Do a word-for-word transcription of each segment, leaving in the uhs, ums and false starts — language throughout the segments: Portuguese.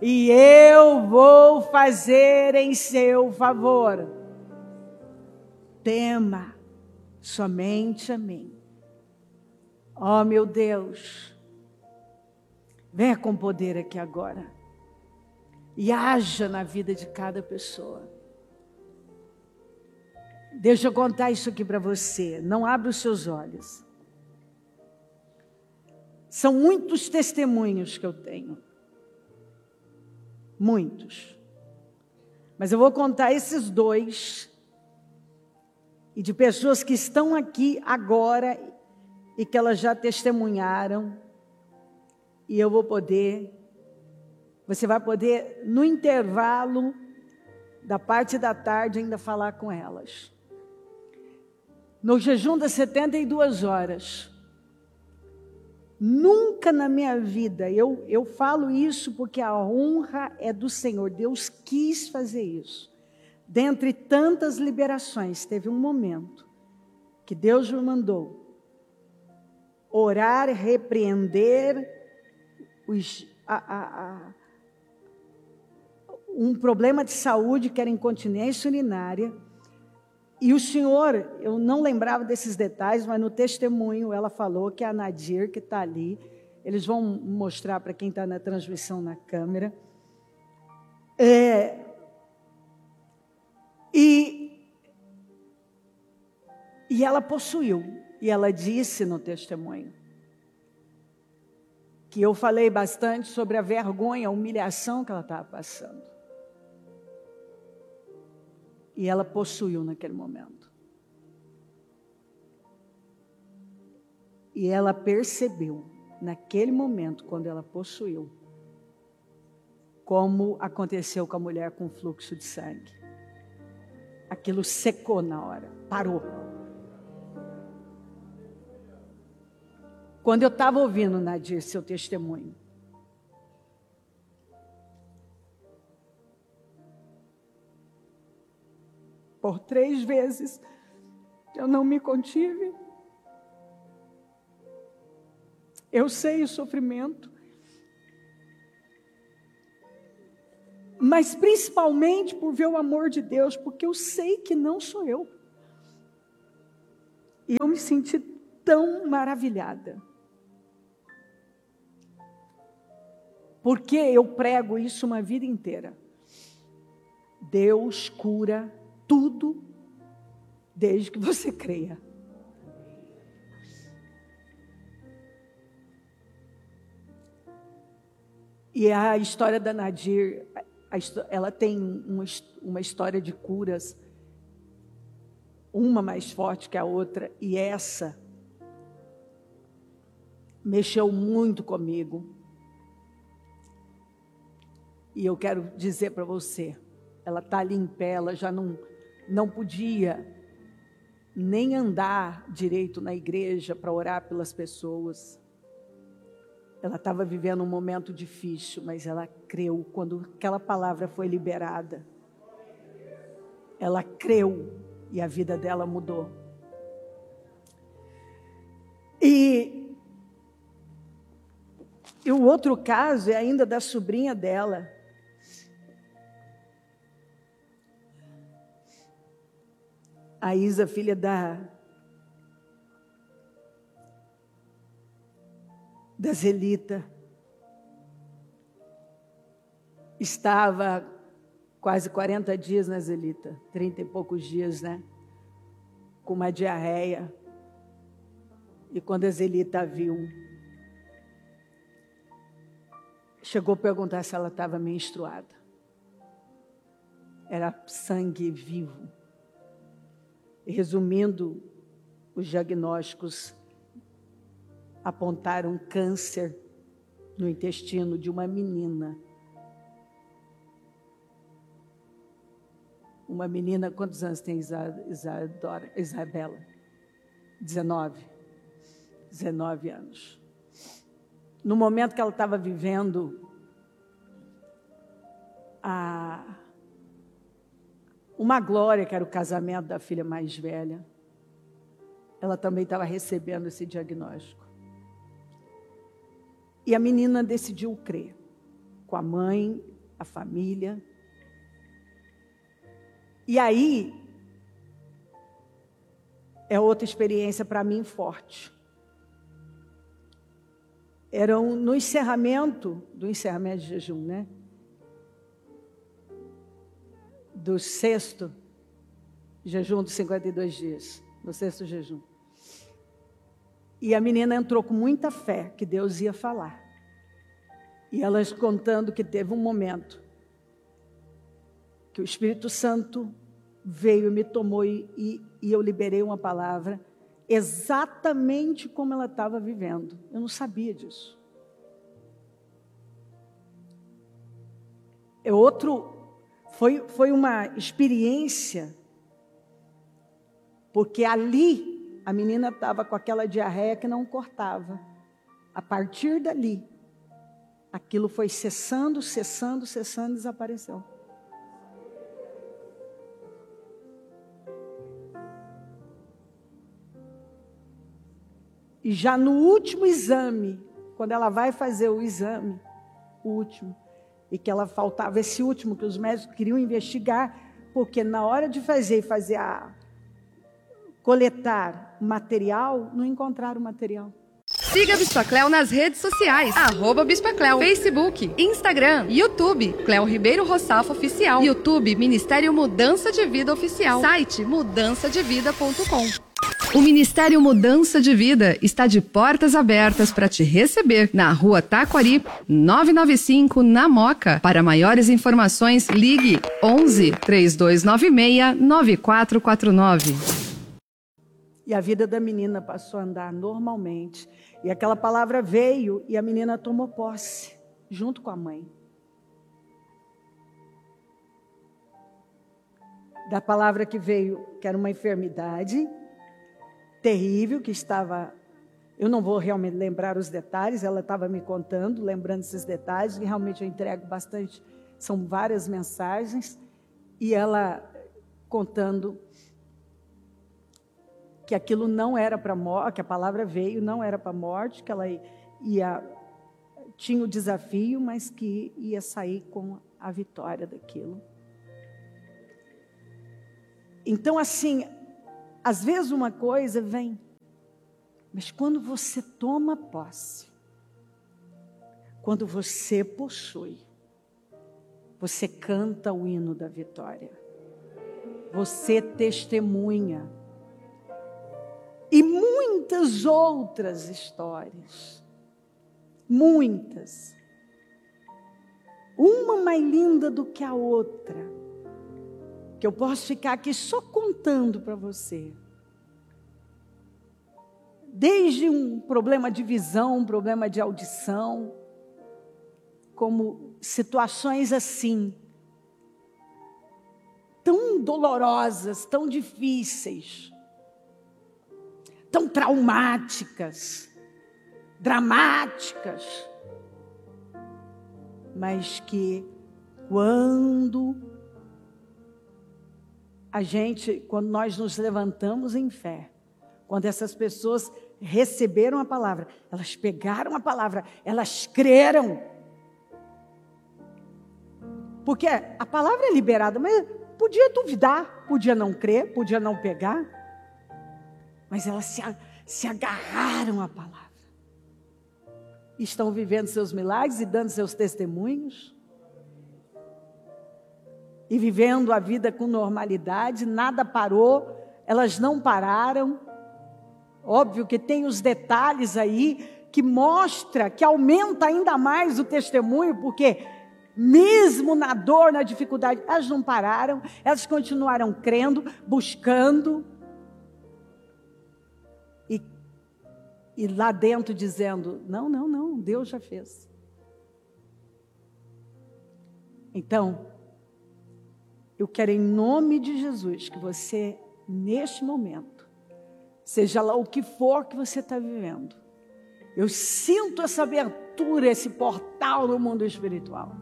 e eu vou fazer em seu favor. Tema somente a mim. Ó meu Deus, venha com poder aqui agora e haja na vida de cada pessoa. Deixa eu contar isso aqui para você, não abra os seus olhos. São muitos testemunhos que eu tenho, muitos, mas eu vou contar esses dois, e de pessoas que estão aqui agora, e que elas já testemunharam, e eu vou poder, você vai poder, no intervalo da parte da tarde, ainda falar com elas. No jejum das setenta e duas horas, nunca na minha vida, eu, eu falo isso porque a honra é do Senhor, Deus quis fazer isso. Dentre tantas liberações, teve um momento que Deus me mandou orar, repreender os, a, a, a, um problema de saúde que era incontinência urinária. E o Senhor, eu não lembrava desses detalhes, mas no testemunho ela falou que a Nadir, que está ali, eles vão mostrar para quem está na transmissão na câmera. É, e, e ela possuiu, e ela disse no testemunho, que eu falei bastante sobre a vergonha, a humilhação que ela estava passando. E ela possuiu naquele momento. E ela percebeu, naquele momento, quando ela possuiu, como aconteceu com a mulher com fluxo de sangue. Aquilo secou na hora, parou. Quando eu estava ouvindo, Nadir, seu testemunho, por três vezes eu não me contive. Eu sei o sofrimento, mas principalmente por ver o amor de Deus, porque eu sei que não sou eu. E eu me senti tão maravilhada. Porque eu prego isso uma vida inteira. Deus cura tudo, desde que você creia. E a história da Nadir, ela tem uma, uma história de curas, uma mais forte que a outra, e essa mexeu muito comigo. E eu quero dizer para você, ela está ali em pé, ela já não, não podia nem andar direito na igreja para orar pelas pessoas. Ela estava vivendo um momento difícil, mas ela creu quando aquela palavra foi liberada. Ela creu e a vida dela mudou. E, e o outro caso é ainda da sobrinha dela. A Isa, filha da, da Zelita, estava quase quarenta dias na Zelita, trinta e poucos dias, né? Com uma diarreia. E quando a Zelita viu, chegou a perguntar se ela estava menstruada. Era sangue vivo. Resumindo, os diagnósticos apontaram câncer no intestino de uma menina. Uma menina, quantos anos tem Isadora, Isabela? dezenove. dezenove anos. No momento que ela estava vivendo a uma glória, que era o casamento da filha mais velha, ela também estava recebendo esse diagnóstico. E a menina decidiu crer, com a mãe a família. E aí, é outra experiência para mim forte. Era um, no encerramento, do encerramento de jejum, né? Do sexto jejum dos cinquenta e dois dias, do sexto jejum. E a menina entrou com muita fé que Deus ia falar. E elas contando que teve um momento que o Espírito Santo veio e me tomou e, e, e eu liberei uma palavra exatamente como ela estava vivendo. Eu não sabia disso. É outro, foi, foi uma experiência, porque ali a menina estava com aquela diarreia que não cortava. A partir dali, aquilo foi cessando, cessando, cessando e desapareceu. E já no último exame, quando ela vai fazer o exame, o último, e que ela faltava esse último, que os médicos queriam investigar, porque na hora de fazer, fazer a, coletar material, não encontraram o material. Siga a Bispa Cleo nas redes sociais, arroba Bispa Cleo, Facebook, Instagram, YouTube, Cleo Ribeiro Rossafo Oficial, YouTube, Ministério Mudança de Vida Oficial, site mudança de vida ponto com. O Ministério Mudança de Vida está de portas abertas para te receber na Rua Taquari, novecentos e noventa e cinco, na Moca. Para maiores informações, ligue onze, três dois nove seis, nove quatro quatro nove. E a vida da menina passou a andar normalmente. E aquela palavra veio e a menina tomou posse, junto com a mãe. Da palavra que veio, que era uma enfermidade terrível, que estava... Eu não vou realmente lembrar os detalhes, ela estava me contando, lembrando esses detalhes, e realmente eu entrego bastante, são várias mensagens, e ela contando que aquilo não era para morte, que a palavra veio, não era para morte, que ela ia, tinha o desafio, mas que ia sair com a vitória daquilo. Então, assim, às vezes uma coisa vem, mas quando você toma posse, quando você possui, você canta o hino da vitória, você testemunha, e muitas outras histórias, muitas, uma mais linda do que a outra, que eu posso ficar aqui só contando para você. Desde um problema de visão, um problema de audição, como situações assim, tão dolorosas, tão difíceis, tão traumáticas, dramáticas, mas que quando a gente, quando nós nos levantamos em fé, quando essas pessoas receberam a palavra, elas pegaram a palavra, elas creram, porque a palavra é liberada, mas podia duvidar, podia não crer, podia não pegar, mas elas se, se agarraram à palavra. Estão vivendo seus milagres e dando seus testemunhos. E vivendo a vida com normalidade, nada parou, elas não pararam. Óbvio que tem os detalhes aí que mostra, que aumenta ainda mais o testemunho, porque mesmo na dor, na dificuldade, elas não pararam, elas continuaram crendo, buscando. E, e lá dentro dizendo, não, não, não, Deus já fez. Então, eu quero em nome de Jesus que você, neste momento, seja lá o que for que você está vivendo, eu sinto essa abertura, esse portal no mundo espiritual.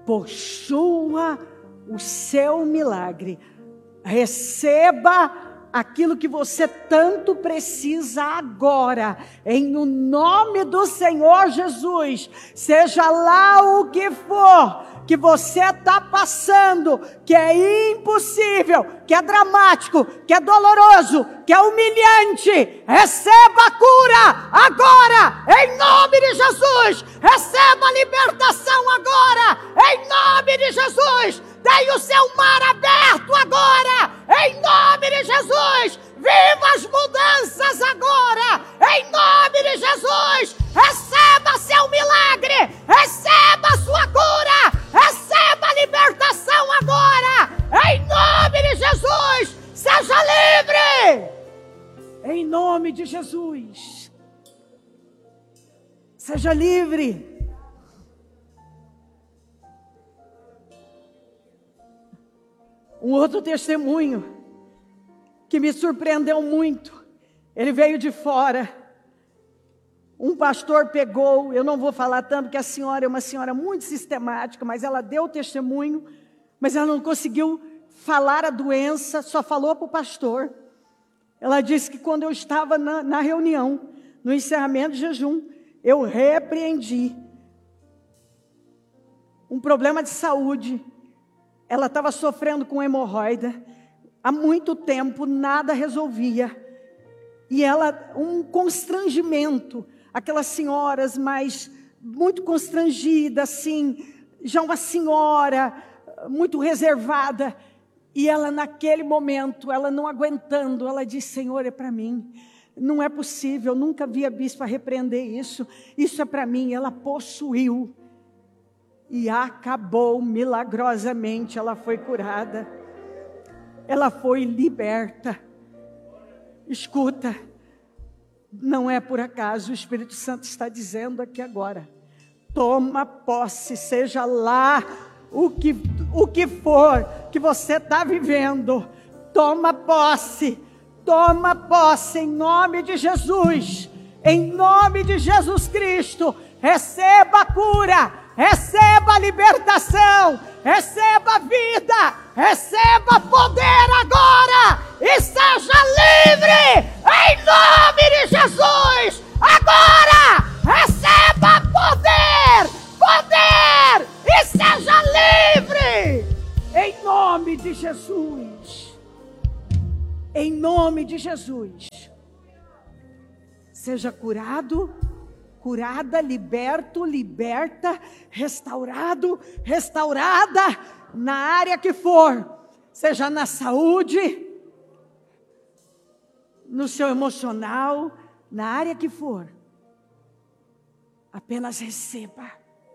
Possua o seu milagre, receba aquilo que você tanto precisa agora, em o nome do Senhor Jesus, seja lá o que for que você está passando, que é impossível, que é dramático, que é doloroso, que é humilhante, receba a cura agora, em nome de Jesus, receba a libertação agora, em nome de Jesus, tenha o seu mar aberto agora, em nome de Jesus, viva as mudanças agora, em nome de Jesus, receba seu milagre, receba a sua cura, receba a libertação agora, em nome de Jesus, seja livre, em nome de Jesus, seja livre. Um outro testemunho que me surpreendeu muito, ele veio de fora. Um pastor pegou, eu não vou falar tanto, porque a senhora é uma senhora muito sistemática, mas ela deu testemunho, mas ela não conseguiu falar a doença, só falou para o pastor. Ela disse que quando eu estava na, na reunião, no encerramento de jejum, eu repreendi um problema de saúde. Ela estava sofrendo com hemorroida, há muito tempo, nada resolvia. E ela, um constrangimento, aquelas senhoras mais, muito constrangidas, assim, já uma senhora, muito reservada. E ela, naquele momento, ela não aguentando, ela disse: Senhor, é para mim. Não é possível, eu nunca vi a bispa repreender isso. Isso é para mim. Ela possuiu. E acabou milagrosamente, ela foi curada, ela foi liberta. Escuta, não é por acaso, o Espírito Santo está dizendo aqui agora, toma posse, seja lá o que, o que for que você está vivendo, toma posse, toma posse em nome de Jesus, em nome de Jesus Cristo, receba a cura, receba a libertação, receba a vida, receba poder agora e seja livre, em nome de Jesus, agora, receba poder, poder e seja livre, em nome de Jesus, em nome de Jesus, seja curado, curada, liberto, liberta, restaurado, restaurada, na área que for, seja na saúde, no seu emocional, na área que for, apenas receba,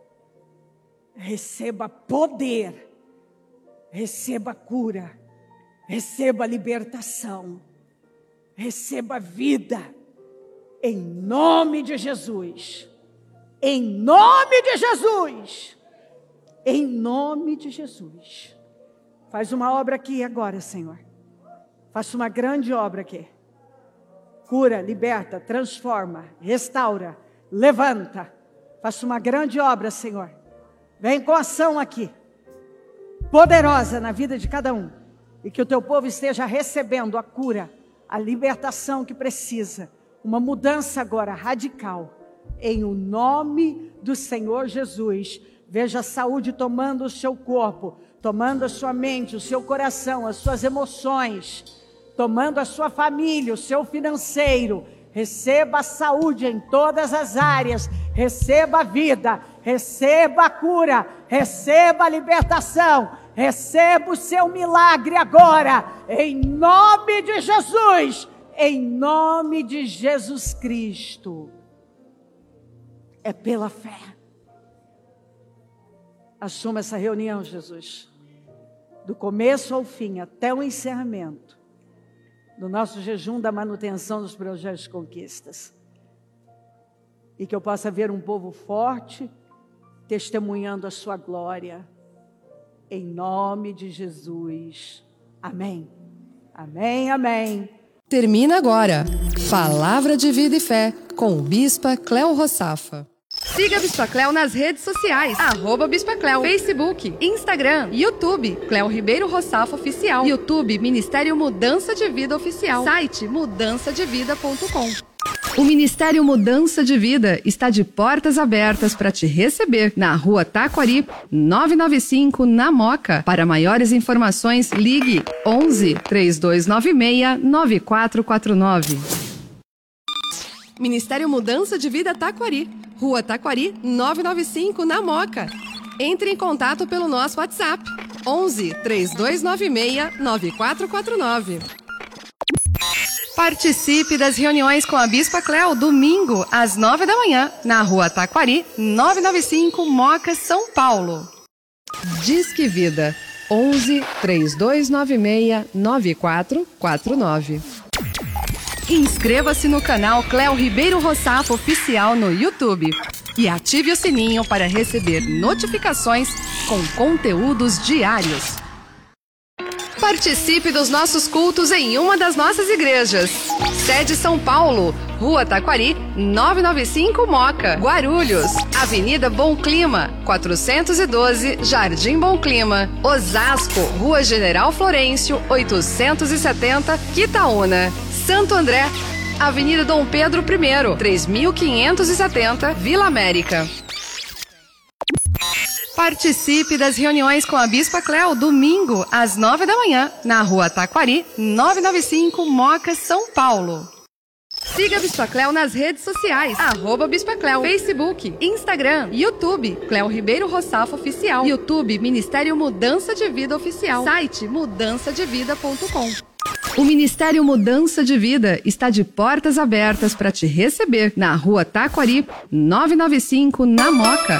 receba poder, receba cura, receba libertação, receba vida, em nome de Jesus, em nome de Jesus, em nome de Jesus. Faz uma obra aqui agora, Senhor. Faça uma grande obra aqui. Cura, liberta, transforma, restaura, levanta. Faça uma grande obra, Senhor. Vem com ação aqui, poderosa na vida de cada um. E que o teu povo esteja recebendo a cura, a libertação que precisa. Uma mudança agora radical, em o nome do Senhor Jesus. Veja a saúde tomando o seu corpo, tomando a sua mente, o seu coração, as suas emoções, tomando a sua família, o seu financeiro. Receba a saúde em todas as áreas, receba a vida, receba a cura, receba a libertação, receba o seu milagre agora, em nome de Jesus. Em nome de Jesus Cristo, é pela fé. Assuma essa reunião, Jesus, do começo ao fim, até o encerramento, do nosso jejum da manutenção dos projetos de conquistas. E que eu possa ver um povo forte, testemunhando a sua glória, em nome de Jesus. Amém. Amém, amém. Termina agora, Palavra de Vida e Fé, com o Bispa Cléo Rossafa. Siga a Bispa Cleo nas redes sociais, arroba Bispa Cleo, Facebook, Instagram, YouTube, Cleo Ribeiro Rossafo Oficial, YouTube Ministério Mudança de Vida Oficial, site mudança de vida ponto com. O Ministério Mudança de Vida está de portas abertas para te receber na Rua Taquari, novecentos e noventa e cinco, na Moca. Para maiores informações, ligue onze, três dois nove seis, nove quatro quatro nove. Ministério Mudança de Vida Taquari, Rua Taquari, novecentos e noventa e cinco, na Moca. Entre em contato pelo nosso WhatsApp, onze, três dois nove seis, nove quatro quatro nove. Participe das reuniões com a Bispa Cleo, domingo, às nove da manhã, na Rua Taquari, novecentos e noventa e cinco, Moca, São Paulo. Disque Vida, onze, três dois nove seis, nove quatro quatro nove. Inscreva-se no canal Cleo Ribeiro Rossafo Oficial no YouTube e ative o sininho para receber notificações com conteúdos diários. Participe dos nossos cultos em uma das nossas igrejas. Sede São Paulo, Rua Taquari, novecentos e noventa e cinco, Moca. Guarulhos, Avenida Bom Clima, quatrocentos e doze, Jardim Bom Clima. Osasco, Rua General Florencio, oitocentos e setenta, Quitaúna. Santo André, Avenida Dom Pedro I, três mil quinhentos e setenta, Vila América. Participe das reuniões com a Bispa Cleo, domingo, às nove da manhã, na Rua Taquari, novecentos e noventa e cinco, Moca, São Paulo. Siga a Bispa Cleo nas redes sociais, arroba Bispa Cleo, Facebook, Instagram, YouTube, Cleo Ribeiro Rossafo Oficial, YouTube Ministério Mudança de Vida Oficial, site mudança de vida ponto com. O Ministério Mudança de Vida está de portas abertas para te receber na Rua Taquari, novecentos e noventa e cinco, na Moca.